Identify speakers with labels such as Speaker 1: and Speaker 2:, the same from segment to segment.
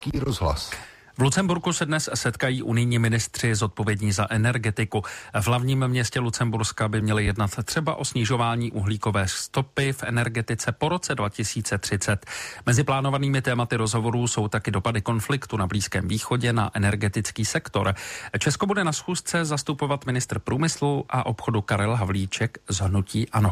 Speaker 1: Český rozhlas.
Speaker 2: V Lucemburku se dnes setkají unijní ministři zodpovědní za energetiku. V hlavním městě Lucemburska by měli jednat třeba o snižování uhlíkové stopy v energetice po roce 2030. Mezi plánovanými tématy rozhovorů jsou taky dopady konfliktu na Blízkém východě na energetický sektor. Česko bude na schůzce zastupovat ministr průmyslu a obchodu Karel Havlíček z hnutí ANO.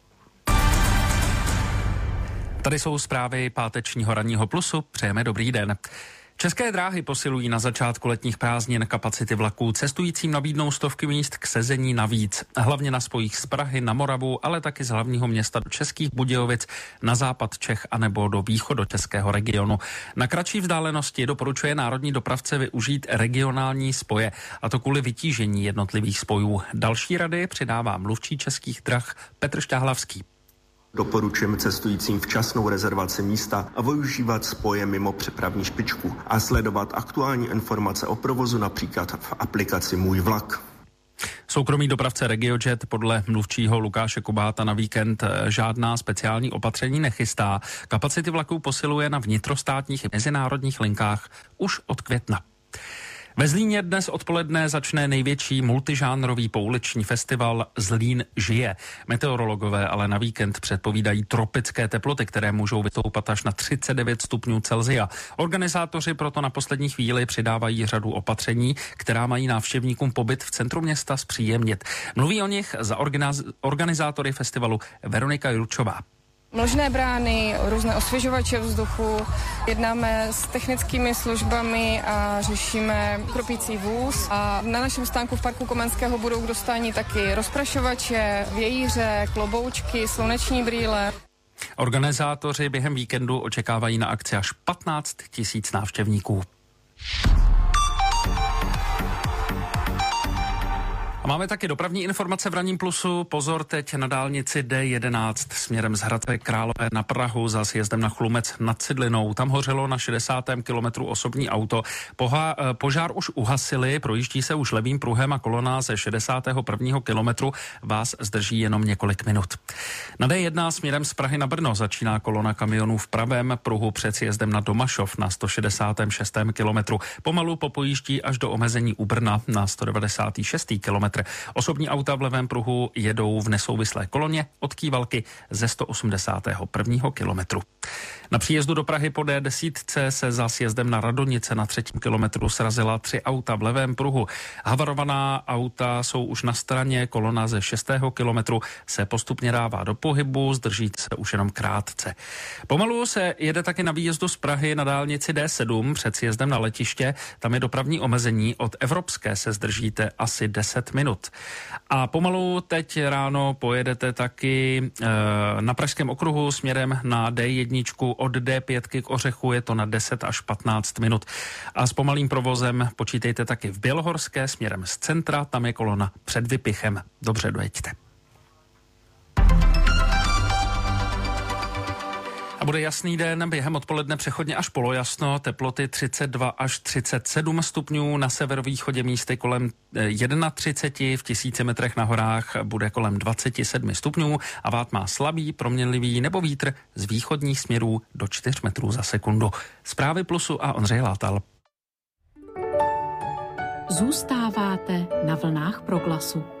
Speaker 2: Tady jsou zprávy pátečního ranního Plusu. Přejeme dobrý den. České dráhy posilují na začátku letních prázdnin kapacity vlaků. Cestujícím nabídnou stovky míst k sezení navíc. Hlavně na spojích z Prahy na Moravu, ale taky z hlavního města do Českých Budějovic, na západ Čech anebo do východočeského regionu. Na kratší vzdálenosti doporučuje národní dopravce využít regionální spoje, a to kvůli vytížení jednotlivých spojů. Další rady přidává mluvčí Českých drah Petr Šťáhlavský.
Speaker 3: Doporučujeme cestujícím včasnou rezervaci místa a využívat spoje mimo přepravní špičku a sledovat aktuální informace o provozu například v aplikaci Můj vlak.
Speaker 2: Soukromý dopravce RegioJet podle mluvčího Lukáše Kubáta na víkend žádná speciální opatření nechystá. Kapacity vlaků posiluje na vnitrostátních i mezinárodních linkách už od května. Ve Zlíně dnes odpoledne začne největší multižánrový pouliční festival Zlín žije. Meteorologové ale na víkend předpovídají tropické teploty, které můžou vystoupat až na 39 stupňů Celsia. Organizátoři proto na poslední chvíli přidávají řadu opatření, která mají návštěvníkům pobyt v centru města zpříjemnit. Mluví o nich za organizátory festivalu Veronika Jurčová.
Speaker 4: Mlžné brány, různé osvěžovače vzduchu, jednáme s technickými službami a řešíme kropící vůz. A na našem stánku v parku Komenského budou k dostání taky rozprašovače, vějíře, kloboučky, sluneční brýle.
Speaker 2: Organizátoři během víkendu očekávají na akci až 15 000 návštěvníků. A máme taky dopravní informace v ranním Plusu. Pozor teď na dálnici D11 směrem z Hradce Králové na Prahu za sjezdem na Chlumec nad Cidlinou. Tam hořelo na 60. kilometru osobní auto. Požár už uhasili, projíždí se už levým pruhem a kolona ze 61. kilometru vás zdrží jenom několik minut. Na D1 směrem z Prahy na Brno začíná kolona kamionů v pravém pruhu před sjezdem na Domašov na 166. kilometru. Pomalu popojíždí až do omezení u Brna na 196. kilometr. Osobní auta v levém pruhu jedou v nesouvislé koloně od Kývalky ze 181. kilometru. Na příjezdu do Prahy po D10 se za sjezdem na Radonice na 3. kilometru srazila 3 auta v levém pruhu. Havarovaná auta jsou už na straně, kolona ze 6. kilometru se postupně dává do pohybu, zdrží se už jenom krátce. Pomalu se jede taky na výjezdu z Prahy na dálnici D7 před sjezdem na letiště. Tam je dopravní omezení, od Evropské se zdržíte asi 10 minut. A pomalu teď ráno pojedete taky na Pražském okruhu směrem na D1 od D5 k Ořechu, je to na 10 až 15 minut. A s pomalým provozem počítejte taky v Bělohorské směrem z centra, tam je kolona před Vypichem. Dobře dojeďte. A bude jasný den, během odpoledne přechodně až polojasno, teploty 32 až 37 stupňů, na severovýchodě místy kolem 31, v 1000 metrech na horách bude kolem 27 stupňů a vád má slabý, proměnlivý nebo vítr z východních směrů do 4 metrů za sekundu. Zprávy Plusu a Ondřej Látal.
Speaker 5: Zůstáváte na vlnách Proglasu.